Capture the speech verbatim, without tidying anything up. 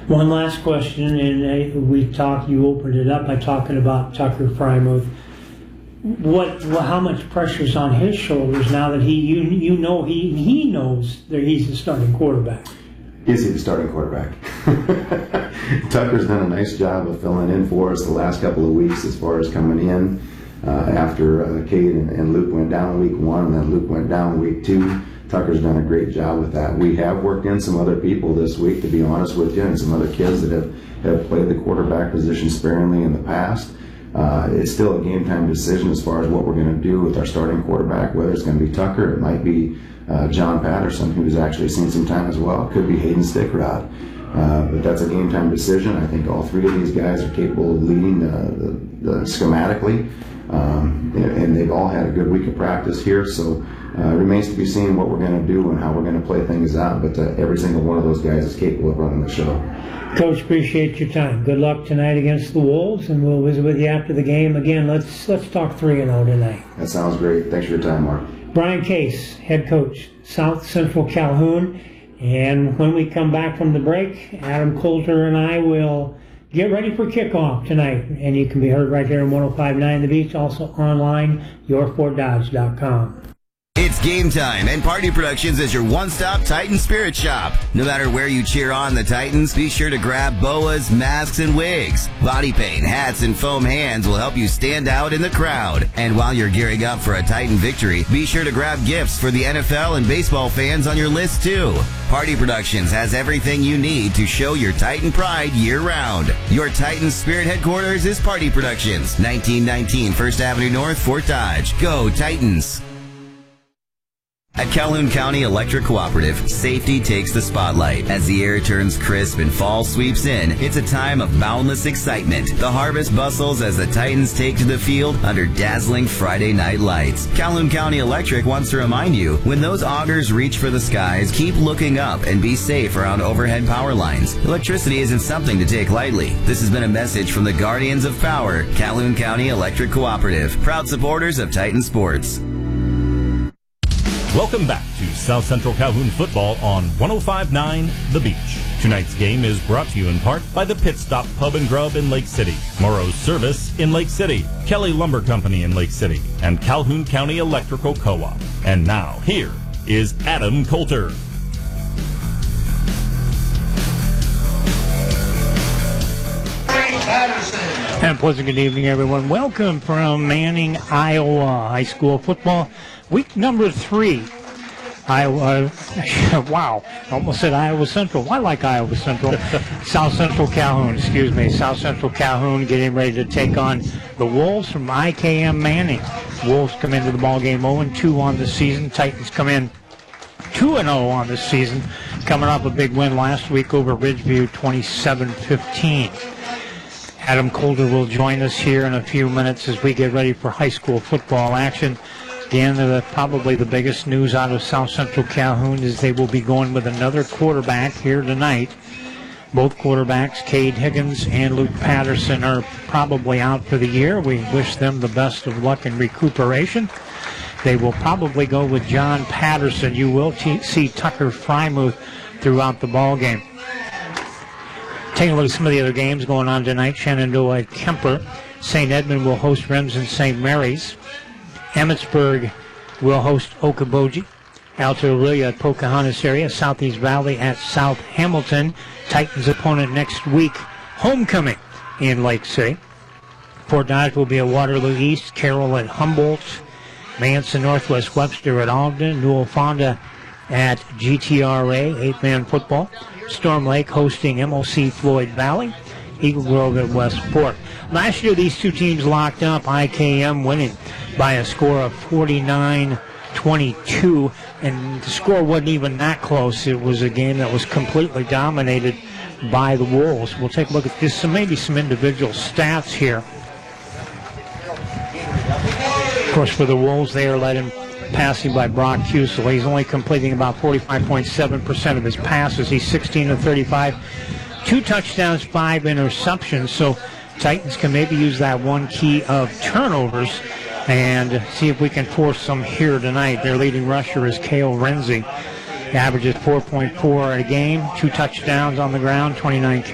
One last question, and uh, we talked. You opened it up by talking about Tucker Frymouth. What, well, how much pressure's on his shoulders now that he, you, you know, he he knows that he's the starting quarterback? Is he the starting quarterback? Tucker's done a nice job of filling in for us the last couple of weeks as far as coming in uh, after uh, Cade and, and Luke went down week one, and then Luke went down week two. Tucker's done a great job with that. We have worked in some other people this week, to be honest with you, and some other kids that have, have played the quarterback position sparingly in the past. Uh, it's still a game-time decision as far as what we're going to do with our starting quarterback, whether it's going to be Tucker, it might be uh, John Patterson, who's actually seen some time as well. It could be Hayden Stickrod. Uh, but that's a game-time decision. I think all three of these guys are capable of leading uh, the, the schematically, um, and they've all had a good week of practice here, so uh, it remains to be seen what we're going to do and how we're going to play things out, but uh, every single one of those guys is capable of running the show. Coach, appreciate your time. Good luck tonight against the Wolves, and we'll visit with you after the game. Again, let's let's talk three and oh tonight. That sounds great. Thanks for your time, Mark. Brian Case, head coach, South Central Calhoun. And when we come back from the break, Adam Coulter and I will get ready for kickoff tonight. And you can be heard right here on one oh five point nine The Beach, also online, your fort dodge dot com. It's game time, and Party Productions is your one-stop Titan Spirit shop. No matter where you cheer on the Titans, be sure to grab boas, masks, and wigs. Body paint, hats, and foam hands will help you stand out in the crowd. And while you're gearing up for a Titan victory, be sure to grab gifts for the N F L and baseball fans on your list, too. Party Productions has everything you need to show your Titan pride year-round. Your Titan Spirit headquarters is Party Productions, nineteen nineteen First Avenue North, Fort Dodge. Go Titans! At Calhoun County Electric Cooperative, safety takes the spotlight. As the air turns crisp and fall sweeps in, it's a time of boundless excitement. The harvest bustles as the Titans take to the field under dazzling Friday night lights. Calhoun County Electric wants to remind you, when those augers reach for the skies, keep looking up and be safe around overhead power lines. Electricity isn't something to take lightly. This has been a message from the Guardians of Power, Calhoun County Electric Cooperative, proud supporters of Titan Sports. Welcome back to South Central Calhoun football on one oh five point nine The Beach. Tonight's game is brought to you in part by the Pit Stop Pub and Grub in Lake City, Morrow's Service in Lake City, Kelly Lumber Company in Lake City, and Calhoun County Electrical Co-op. And now, here is Adam Coulter. And pleasant good evening, everyone. Welcome from Manning, Iowa. High school football, week number three. Iowa, wow, almost said Iowa Central. I like Iowa Central. South Central Calhoun, excuse me. South Central Calhoun getting ready to take on the Wolves from I K M Manning. Wolves come into the ball game oh and two on the season. Titans come in two and oh on the season, coming off a big win last week over Ridgeview, twenty-seven fifteen. Adam Coulter will join us here in a few minutes as we get ready for high school football action. Again, the, probably the biggest news out of South Central Calhoun is they will be going with another quarterback here tonight. Both quarterbacks, Cade Higgins and Luke Patterson, are probably out for the year. We wish them the best of luck in recuperation. They will probably go with John Patterson. You will t- see Tucker Frymouth throughout the ball game. Taking a look at some of the other games going on tonight. Shenandoah at Kemper. Saint Edmund will host Remsen Saint Mary's. Emmitsburg will host Okoboji. Alto Aurelia at Pocahontas area. Southeast Valley at South Hamilton. Titans opponent next week, homecoming in Lake City. Fort Dodge will be at Waterloo East. Carroll at Humboldt. Manson Northwest Webster at Ogden. Newell Fonda at G T R A, eight-man football. Storm Lake hosting M O C Floyd Valley. Eagle Grove at Westport. Last year, these two teams locked up. I K M winning by a score of forty-nine twenty-two, and the score wasn't even that close. It was a game that was completely dominated by the Wolves. We'll take a look at this, some maybe some individual stats here. Of course, for the Wolves, they are led in passing by Brock Fusel. He's only completing about forty-five point seven percent of his passes. He's sixteen of thirty-five. Two touchdowns, five interceptions. So Titans can maybe use that one key of turnovers and see if we can force some here tonight. Their leading rusher is Cale Renzi. He averages four point four a game, two touchdowns on the ground, twenty-nine carries.